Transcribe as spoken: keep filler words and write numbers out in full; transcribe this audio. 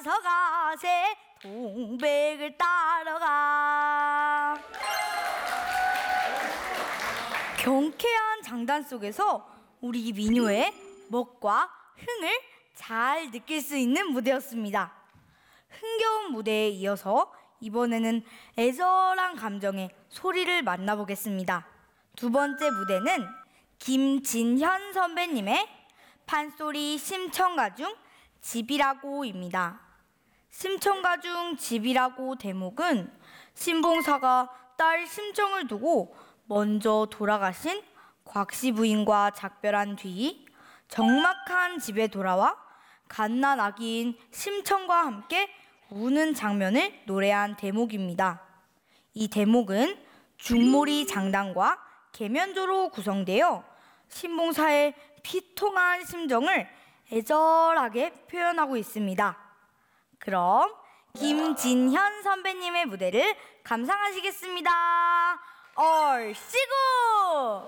어서 가세 동백을 따라가. 경쾌한 장단 속에서 우리 민요의 멋과 흥을 잘 느낄 수 있는 무대였습니다. 흥겨운 무대에 이어서 이번에는 애절한 감정의 소리를 만나보겠습니다. 두 번째 무대는 김진현 선배님의 판소리 심청가 중 집이라고입니다. 심청가 중 집이라고 대목은 신봉사가 딸 심청을 두고 먼저 돌아가신 곽씨 부인과 작별한 뒤 적막한 집에 돌아와 갓난 아기인 심청과 함께 우는 장면을 노래한 대목입니다. 이 대목은 중몰이 장단과 계면조로 구성되어 신봉사의 피통한 심정을 애절하게 표현하고 있습니다. 그럼 김진현 선배님의 무대를 감상하시겠습니다. 얼씨구!